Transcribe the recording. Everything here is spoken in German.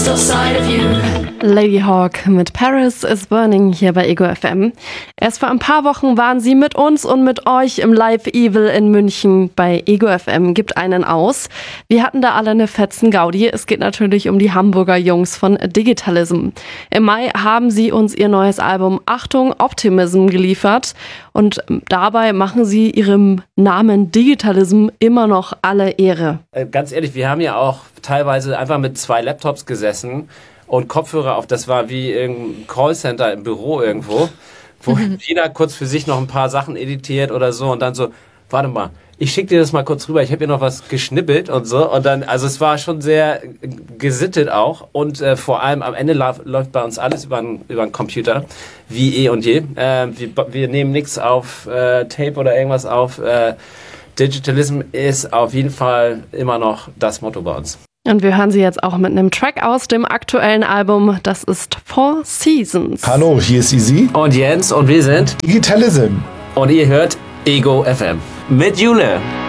crystal side of you. Ladyhawke mit Paris is Burning hier bei Ego FM. Erst vor ein paar Wochen waren sie mit uns und mit euch im Live Evil in München bei Ego FM. Gibt einen aus. Wir hatten da alle eine fetzen Gaudi. Es geht natürlich um die Hamburger Jungs von Digitalism. Im Mai haben sie uns ihr neues Album Achtung Optimism geliefert und dabei machen sie ihrem Namen Digitalism immer noch alle Ehre. Ganz ehrlich, wir haben ja auch teilweise einfach mit 2 Laptops gesessen und Kopfhörer auf. Das war wie ein Callcenter im Büro irgendwo, wo jeder kurz für sich noch ein paar Sachen editiert oder so und dann so, warte mal, ich schicke dir das mal kurz rüber, ich habe hier noch was geschnippelt und so. Und dann, also es war schon sehr gesittet auch und vor allem am Ende läuft bei uns alles über den Computer, wie eh und je. Wir nehmen nichts auf Tape oder irgendwas auf. Digitalism ist auf jeden Fall immer noch das Motto bei uns. Und wir hören sie jetzt auch mit einem Track aus dem aktuellen Album. Das ist Four Seasons. Hallo, hier ist Easy. Und Jens und wir sind Digitalism. Und ihr hört Ego FM mit Jule.